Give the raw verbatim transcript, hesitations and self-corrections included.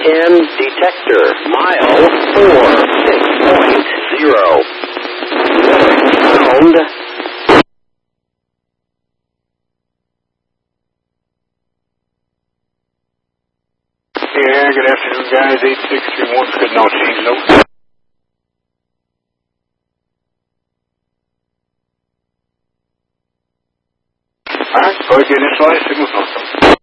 ten detector, mile four six point zero. Sound. Yeah, good afternoon, guys. eight six three one, good no change, note. Alright, go ahead and initialize signal.